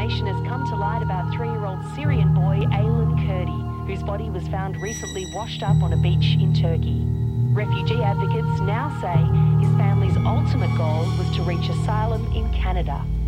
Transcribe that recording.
information has come to light about 3-year-old Syrian boy Aylan Kurdi, whose body was found recently washed up on a beach in Turkey. Refugee advocates now say his family's ultimate goal was to reach asylum in Canada.